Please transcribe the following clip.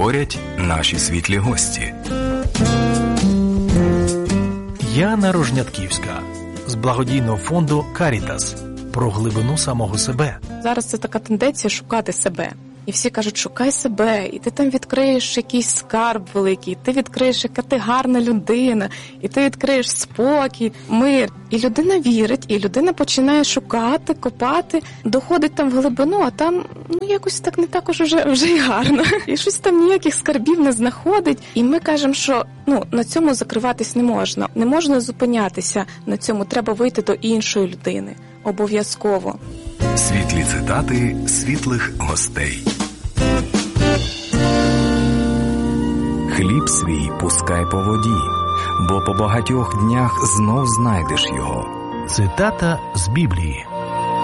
говорять наші світлі гості. Яна Рожнятківська з благодійного фонду «Карітас» про глибину самого себе. Зараз це така тенденція шукати себе. І всі кажуть, шукай себе, і ти там відкриєш якийсь скарб великий, ти відкриєш, яка ти гарна людина, і ти відкриєш спокій, мир. І людина вірить, і людина починає шукати, копати, доходить там в глибину, а там, якось так не також вже й гарно. І щось там ніяких скарбів не знаходить. І ми кажемо, що на цьому закриватись не можна. Не можна зупинятися на цьому, треба вийти до іншої людини. Обов'язково. Світлі цитати світлих гостей. Хліб свій пускай по воді, бо по багатьох днях знов знайдеш його. Цитата з Біблії.